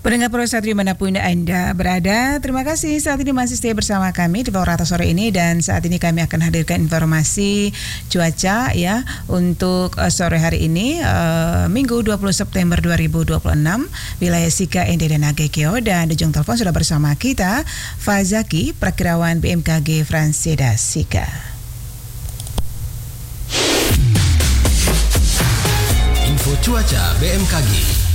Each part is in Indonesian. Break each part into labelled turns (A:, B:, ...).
A: Pendengar Pro1 dimanapun Anda berada, terima kasih saat ini masih stay bersama kami di Power Rata sore ini, dan saat ini kami akan hadirkan informasi cuaca ya untuk sore hari ini, Minggu 20 September 2026, wilayah Sika, Ende, dan Nagekeo. Dan di ujung telepon sudah bersama kita Fazaki, Prakirawan BMKG Franseda Sika.
B: Info cuaca BMKG.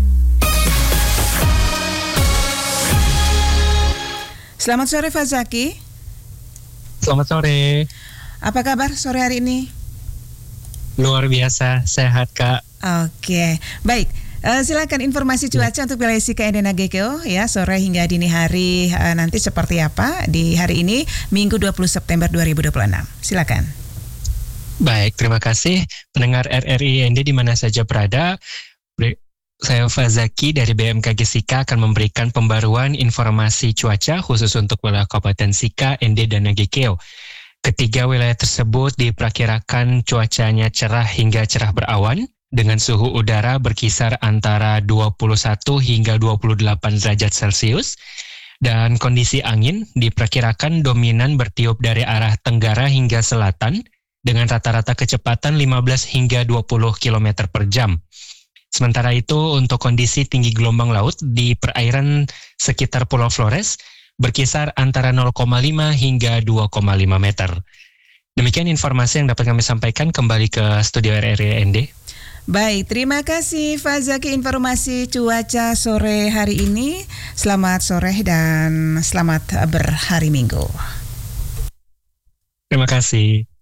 A: Selamat sore Fazaki.
C: Selamat sore.
A: Apa kabar sore hari ini?
C: Luar biasa, sehat Kak.
A: Oke, baik. Silakan informasi cuaca untuk wilayah Sika, Ende, Nagekeo ya, sore hingga dini hari nanti seperti apa di hari ini Minggu 20 September 2026. Silakan.
C: Baik, terima kasih pendengar RRI Ende di mana saja berada. Saya Fazaki dari BMKG Sika akan memberikan pembaruan informasi cuaca khusus untuk wilayah Kabupaten Sika, Ende, dan Nagekeo. Ketiga wilayah tersebut diperkirakan cuacanya cerah hingga cerah berawan dengan suhu udara berkisar antara 21 hingga 28 derajat Celcius, dan kondisi angin diperkirakan dominan bertiup dari arah tenggara hingga selatan dengan rata-rata kecepatan 15 hingga 20 km per jam. Sementara itu, untuk kondisi tinggi gelombang laut di perairan sekitar Pulau Flores berkisar antara 0,5 hingga 2,5 meter. Demikian informasi yang dapat kami sampaikan. Kembali ke studio RRI ND.
A: Baik, terima kasih Fazaki informasi cuaca sore hari ini. Selamat sore dan selamat berhari Minggu.
C: Terima kasih.